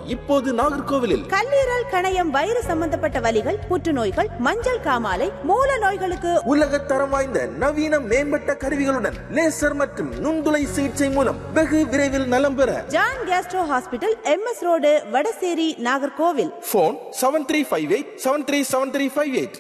இப்போது நாகர்கோவிலில். கல்லீரல், கணையம், வயிறு சம்பந்தப்பட்ட வலிகள், புற்றுநோய்கள், மஞ்சள் காமாலை, மூல நோய்களுக்கு உலக தரம் வாய்ந்த நவீன மேம்பட்ட கருவிகளுடன் லேசர் மற்றும் நுண்துளை சிகிச்சை மூலம் வெகு விரைவில் நலம் பெற John Castro hospital, MS road, Vadasery, Nagercoil. Phone 7358737358.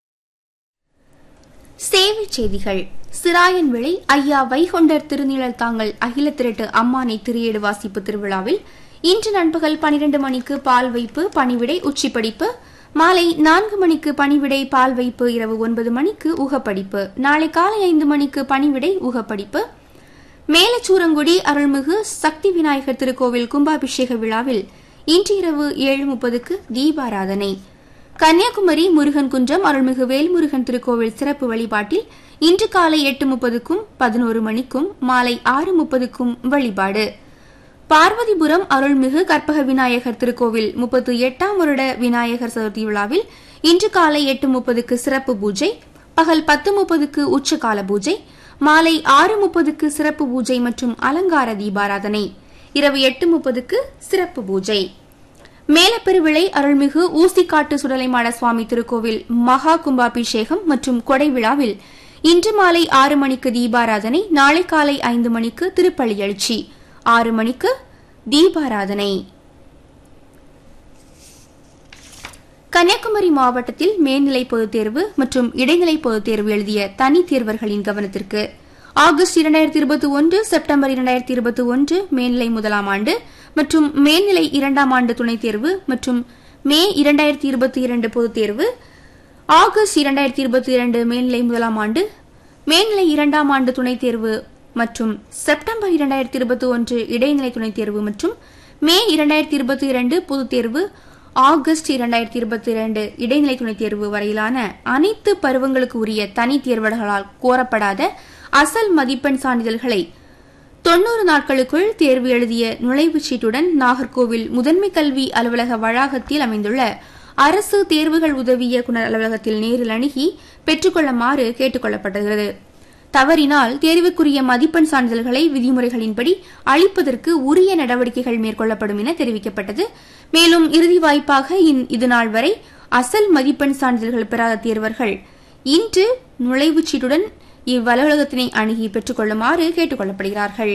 சேவை செய்திகள். சிராயன் விளை ஐயா வைகொண்டர் திருநிழல் தாங்கல் அகில திரட்டு அம்மானை திரியேடு வாசிப்பு திருவிழாவில் இன்று நண்பகல் 12 மணிக்கு பால் வைப்பு, பணிவிடை, உச்சிப்படிப்பு, மாலை 4 மணிக்கு பணிவிடை, பால் வைப்பு, இரவு 9 மணிக்கு உகப்படிப்பு, நாளை காலை 5 மணிக்கு பணிவிடை, உகப்படிப்பு. மேலச்சூரங்குடி அருள்மிகு சக்தி விநாயகர் திருக்கோவில் கும்பாபிஷேக விழாவில் இன்று இரவு 7:30க்கு தீபாராதனை. கன்னியாகுமரி முருகன் குன்றம் அருள்மிகு வேல்முருகன் திருக்கோவில் சிறப்பு வழிபாட்டில் இன்று காலை 8:30க்கும் 11 மணிக்கும் மாலை 6:30க்கும் வழிபாடு. பார்வதிபுரம் அருள்மிகு கற்பக விநாயகர் திருக்கோவில் 38ஆம் வருட விநாயகர் சதுர்த்தி விழாவில் இன்று காலை 8:30க்கு சிறப்பு பூஜை, பகல் 10:30க்கு உச்சகால பூஜை, மாலை 6:30க்கு சிறப்பு பூஜை மற்றும் அலங்கார தீபாராதனை, இரவு 8:30க்கு சிறப்பு பூஜை. மேலப்பெருவிளை அருள்மிகு ஊசிக்காட்டு சுடலைமாட சுவாமி திருக்கோவில் மகா கும்பாபிஷேகம் மற்றும் கொடை விழாவில் இன்று மாலை 6 மணிக்கு தீபாராதனை, நாளை காலை 5 மணிக்கு திருப்பள்ளி எழுச்சி, 6 மணிக்கு தீபாராதனை. கன்னியாகுமரி மாவட்டத்தில் மேல்நிலை பொதுத் தேர்வு மற்றும் இடைநிலை பொதுத் தேர்வு எழுதிய தனி தேர்வர்களின் கவனத்திற்கு ஆகஸ்ட் 2021, செப்டம்பர் 2021 மேல்நிலை 1ஆம் ஆண்டு மற்றும் மேல்நிலை 2ஆம் ஆண்டு துணைத் தேர்வு மற்றும் மே 2022 பொதுத் தேர்வு, ஆகஸ்ட் 2022 மேல்நிலை 1ஆம் ஆண்டு, மேல்நிலை 2ஆம் ஆண்டு துணைத் தேர்வு மற்றும் செப்டம்பர் 2021 இடைநிலை துணைத் தேர்வு மற்றும் மே 2022 பொதுத் தேர்வு, ஆகஸ்ட் 2022 இடைநிலை துணைத் தேர்வு வரையிலான அனைத்து பருவங்களுக்கு உரிய தனி தேர்வர்களால் கோரப்படாத அசல் மதிப்பெண் சான்றிதழ்களை 90 நாட்களுக்குள் தேர்வு எழுதிய நுழைவுச் சீட்டுடன் நாகர்கோவில் முதன்மை கல்வி அலுவலக வளாகத்தில் அமைந்துள்ள அரசு தேர்வுகள் உதவி இயக்குநர் அலுவலகத்தில் நேரில் அணுகி பெற்றுக்கொள்ளுமாறு கேட்டுக் கொள்ளப்பட்டுள்ளது. தவறினால் தேர்வுக்குரிய மதிப்பெண் சான்றிதழ்களை விதிமுறைகளின்படி அளிப்பதற்கு உரிய நடவடிக்கைகள் மேற்கொள்ளப்படும் என தெரிவிக்கப்பட்டது. மேலும் இறுதி வாய்ப்பாக இதுநாள் வரை அசல் மதிப்பெண் சான்றிதழ்கள் பெறாத தேர்வர்கள் இன்று நுழைவுச் சீட்டுடன் இவ்வலுவலகத்தினை அணுகி பெற்றுக் கொள்ளுமாறு கேட்டுக் கொள்ளப்படுகிறார்கள்.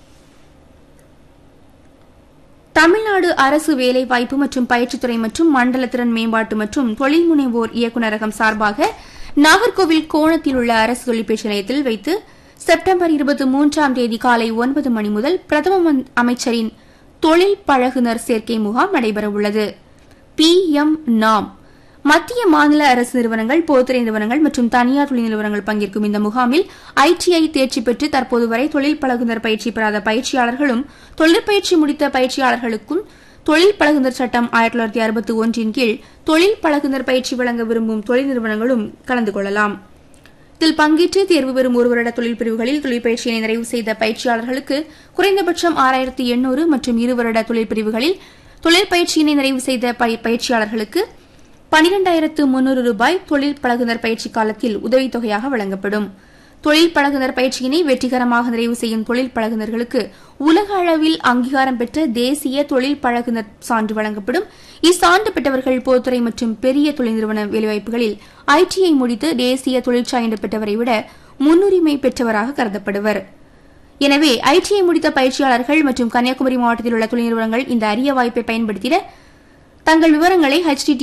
தமிழ்நாடு அரசு வேலைவாய்ப்பு மற்றும் பயிற்சித்துறை மற்றும் மண்டல திறன் மேம்பாட்டு மற்றும் தொழில் முனைவோர் இயக்குநரகம் சார்பாக நாகர்கோவில் கோணத்தில் உள்ள அரசு தொழிற்பயிற்சி நிலையத்தில் வைத்து செப்டம்பர் 23ஆம் தேதி காலை 9 மணி முதல் பிரதம அமைச்சரின் தொழில் பழகுனர் சேர்க்கை முகாம் நடைபெறவுள்ளது. PM நாம் மத்திய மாநில அரசு நிறுவனங்கள், பொதுத்துறை நிறுவனங்கள் மற்றும் தனியார் தொழில் நிறுவனங்கள் பங்கேற்கும் இந்த முகாமில் ITI தேர்ச்சி பெற்று தற்போது வரை தொழில் பழகுனர் பயிற்சி பெறாத பயிற்சியாளர்களும், தொழிற்பயிற்சி முடித்த பயிற்சியாளர்களுக்கும் தொழில் பழகுனர் சட்டம் 1961 கீழ் தொழில் பழகுனர் பயிற்சி வழங்க விரும்பும் தொழில் நிறுவனங்களும் கலந்து கொள்ளலாம். இதில் பங்கேற்று தேர்வு பெறும் ஒரு வருட தொழில் பிரிவுகளில் தொழில் பயிற்சியினை நிறைவு செய்த பயிற்சியாளர்களுக்கு குறைந்தபட்சம் 6800 மற்றும் 2 வருட தொழில் பிரிவுகளில் தொழில் பயிற்சியினை நிறைவு செய்த பயிற்சியாளர்களுக்கு 12300 ரூபாய் தொழில் பழகுனர் பயிற்சி காலத்தில் உதவித்தொகையாக வழங்கப்படும். தொழில் பழகுனர் பயிற்சியினை வெற்றிகரமாக நிறைவு செய்யும் தொழில் பழகுனர்களுக்கு உலக அளவில் அங்கீகாரம் பெற்ற தேசிய தொழில் பழகுனர் சான்று வழங்கப்படும். இச்சான்று பெற்றவர்கள் பொதுத்துறை மற்றும் பெரிய தொழில் நிறுவன வேலைவாய்ப்புகளில் ITI முடித்து தேசிய தொழிற்சான்று பெற்றவரை விட முன்னுரிமை பெற்றவராக கருதப்படுவர். எனவே ITI முடித்த பயிற்சியாளர்கள் மற்றும் கன்னியாகுமரி மாவட்டத்தில் உள்ள தொழில் நிறுவனங்கள் இந்த அரிய வாய்ப்பை பயன்படுத்திட தங்கள் விவரங்களை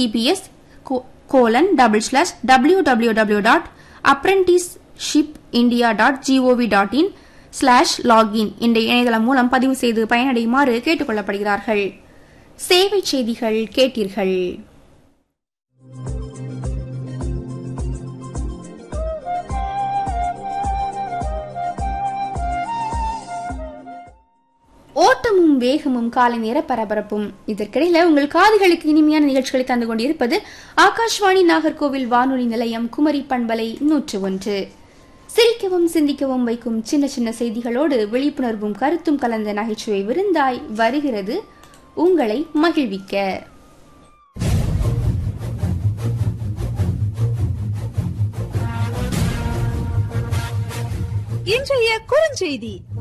https://www.apprenticeshipindia.gov.in/login என்ற இணையதளம் மூலம் பதிவு செய்து பயனடையுமாறு கேட்டுக் கொள்ளப்படுகிறார்கள். சேவை செய்திகள் கேட்டீர்கள். ஓட்டமும் வேகமும் காலை நேர பரபரப்பும். இதற்கிடையில உங்கள் காதுகளுக்கு இனிமையான நிகழ்ச்சிகளை தந்து கொண்டிருப்பது ஆகாஷ்வாணி நாகர்கோவில் வானொலி நிலையம் குமரி பண்பலை 101. சிரிக்கவும் சிந்திக்கவும் வைக்கும் சின்ன சின்ன செய்திகளோடு விழிப்புணர்வும் கருத்தும் கலந்த நகைச்சுவை விருந்தாய் வருகிறது உங்களை மகிழ்விக்க. இன்றைய குறுஞ்செய்தி.